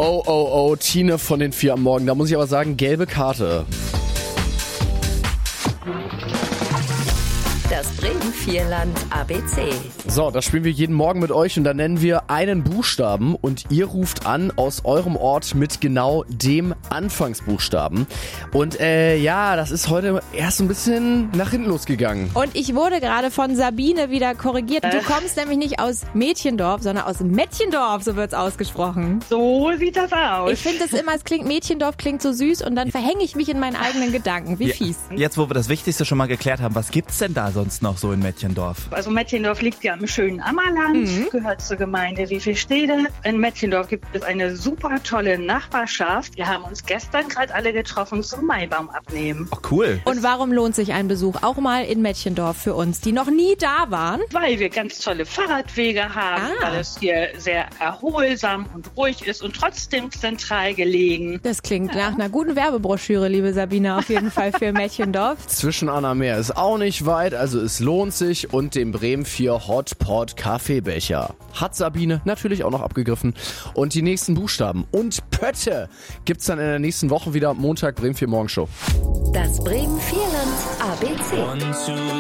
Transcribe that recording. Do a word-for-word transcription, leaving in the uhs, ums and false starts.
Oh, oh, oh, Tine von den vier am Morgen. Da muss ich aber sagen, gelbe Karte. Das Bremen-Vierland A B C. So, das spielen wir jeden Morgen mit euch und da nennen wir einen Buchstaben und ihr ruft an aus eurem Ort mit genau dem Anfangsbuchstaben. Und äh, ja, das ist heute erst ein bisschen nach hinten losgegangen. Und ich wurde gerade von Sabine wieder korrigiert. Du kommst nämlich nicht aus Mädchendorf, sondern aus Mädchendorf, so wird's ausgesprochen. So sieht das aus. Ich finde es immer, es klingt Mädchendorf, klingt so süß und dann verhänge ich mich in meinen eigenen Gedanken. Wie Ja, fies. Jetzt, wo wir das Wichtigste schon mal geklärt haben, was gibt's denn da sonst noch so in Mädchendorf? Also Mädchendorf liegt ja im schönen Ammerland, Mhm. gehört zur Gemeinde Wievielstede. In Mädchendorf gibt es eine super tolle Nachbarschaft. Wir haben uns gestern gerade alle getroffen zum Maibaum abnehmen. Oh, cool. Und warum lohnt sich ein Besuch auch mal in Mädchendorf für uns, die noch nie da waren? Weil wir ganz tolle Fahrradwege haben, Ah. weil es hier sehr erholsam und ruhig ist und trotzdem zentral gelegen. Das klingt nach einer guten Werbebroschüre, liebe Sabine, auf jeden Fall für Mädchendorf. Zwischen Anna Meer ist auch nicht weit, also es lohnt sich und dem Bremen vier Hotpot Kaffeebecher. Hat Sabine natürlich auch noch abgegriffen. Und die nächsten Buchstaben und Pötte gibt's dann in der nächsten Woche wieder. Montag Bremen vier Morgenshow. Das Bremen-Vierland A B C. One, two,